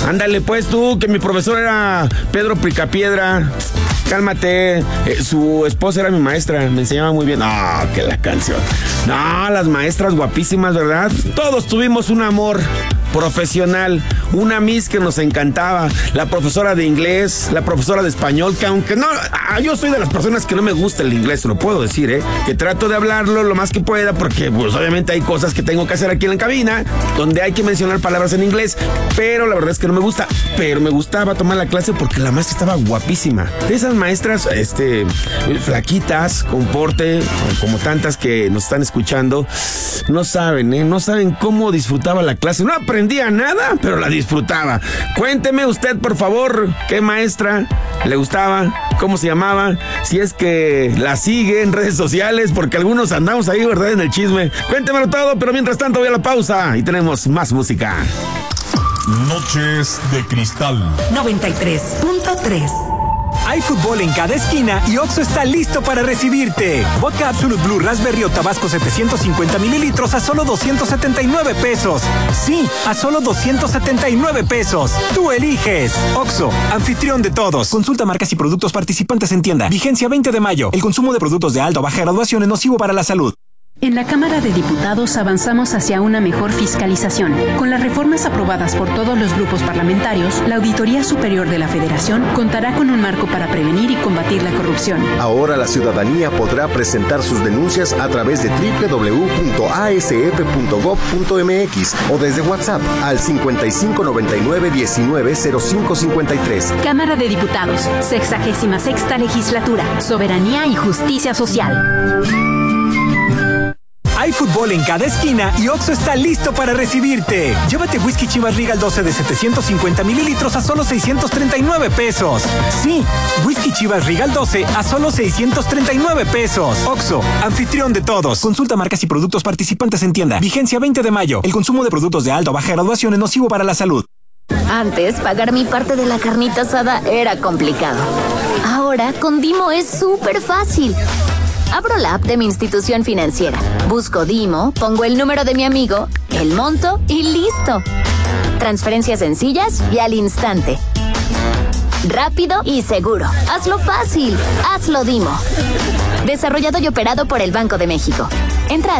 Ándale pues tú, que mi profesor era Pedro Picapiedra. Cálmate. Su esposa era mi maestra, me enseñaba muy bien. Que la canción. No, las maestras guapísimas, ¿verdad? Todos tuvimos un amor profesional, una Miss que nos encantaba, la profesora de inglés, la profesora de español, que aunque no, yo soy de las personas que no me gusta el inglés, lo puedo decir, que trato de hablarlo lo más que pueda, porque pues obviamente hay cosas que tengo que hacer aquí en la cabina, donde hay que mencionar palabras en inglés, pero la verdad es que no me gusta, pero me gustaba tomar la clase porque la maestra estaba guapísima. De esas maestras, flaquitas, con porte, como tantas que nos están escuchando, no saben cómo disfrutaba la clase. No aprendía nada, pero la disfrutaba. Cuénteme usted, por favor, qué maestra le gustaba, cómo se llamaba, si es que la sigue en redes sociales, porque algunos andamos ahí, ¿verdad?, en el chisme. Cuéntemelo todo, pero mientras tanto voy a la pausa y tenemos más música. Noches de Cristal 93.3. Hay fútbol en cada esquina y Oxxo está listo para recibirte. Vodka Absolute Blue Raspberry o Tabasco 750 mililitros a solo 279 pesos. Sí, a solo 279 pesos. Tú eliges. Oxxo, anfitrión de todos. Consulta marcas y productos participantes en tienda. Vigencia 20 de mayo. El consumo de productos de alta o baja graduación es nocivo para la salud. En la Cámara de Diputados avanzamos hacia una mejor fiscalización. Con las reformas aprobadas por todos los grupos parlamentarios, la Auditoría Superior de la Federación contará con un marco para prevenir y combatir la corrupción. Ahora la ciudadanía podrá presentar sus denuncias a través de www.asf.gov.mx o desde WhatsApp al 5599-190553. Cámara de Diputados, 66ª Legislatura, Soberanía y Justicia Social. Hay fútbol en cada esquina y Oxxo está listo para recibirte. Llévate whisky Chivas Regal 12 de 750 mililitros a solo 639 pesos. Sí, whisky Chivas Regal 12 a solo 639 pesos. Oxxo, anfitrión de todos. Consulta marcas y productos participantes en tienda. Vigencia 20 de mayo. El consumo de productos de alta o baja graduación es nocivo para la salud. Antes, pagar mi parte de la carnita asada era complicado. Ahora, con Dimo es súper fácil. Abro la app de mi institución financiera, busco Dimo, pongo el número de mi amigo, el monto y listo. Transferencias sencillas y al instante. Rápido y seguro. Hazlo fácil. Hazlo Dimo. Desarrollado y operado por el Banco de México. Entra a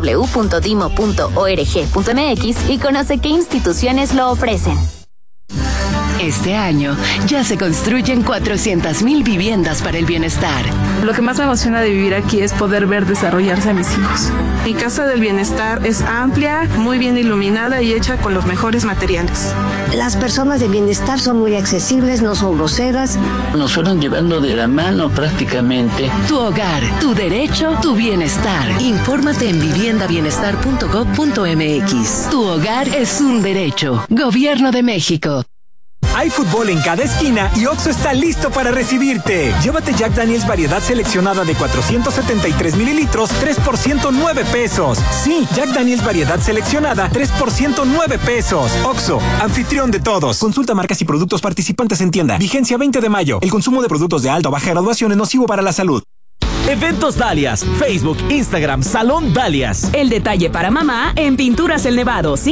www.dimo.org.mx y conoce qué instituciones lo ofrecen. Este año ya se construyen 400,000 viviendas para el bienestar. Lo que más me emociona de vivir aquí es poder ver desarrollarse a mis hijos. Mi Casa del Bienestar es amplia, muy bien iluminada y hecha con los mejores materiales. Las personas de bienestar son muy accesibles, no son groseras. Nos fueron llevando de la mano prácticamente. Tu hogar, tu derecho, tu bienestar. Infórmate en viviendabienestar.gov.mx. Tu hogar es un derecho. Gobierno de México. Hay fútbol en cada esquina y Oxxo está listo para recibirte. Llévate Jack Daniels variedad seleccionada de 473 mililitros, 3 por 109 pesos. Sí, Jack Daniels variedad seleccionada, 3 por 109 pesos. Oxxo, anfitrión de todos. Consulta marcas y productos participantes en tienda. Vigencia 20 de mayo. El consumo de productos de alta o baja graduación es nocivo para la salud. Eventos Dalias, Facebook, Instagram, Salón Dalias. El detalle para mamá en Pinturas El Nevado.